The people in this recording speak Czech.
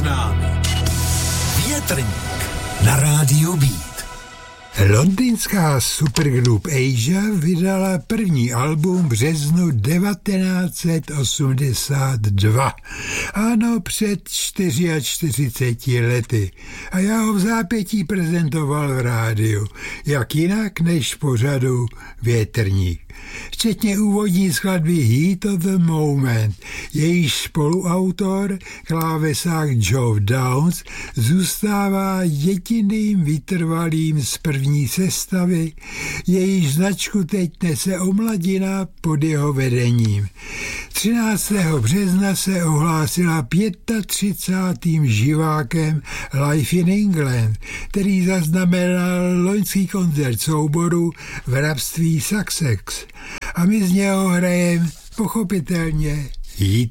námi. Větrník na rádiu Beat. Londýnská supergroup Asia vydala první album v březnu 1982. Ano, před 44 lety. A já ho v zápětí prezentoval v rádiu. Jak jinak než v pořadu Větrník. Včetně úvodní skladby Heat of the Moment. Jejíž spoluautor, klávesák Geoff Downes, zůstává jediným vytrvalým z první sestavy, jejíž značku teď nese Omladina pod jeho vedením. 13. března se ohlásila 35. živákem Live in England, který zaznamenal loňský koncert souboru v hrabství Sussex. A my z něho hrajeme pochopitelně Heat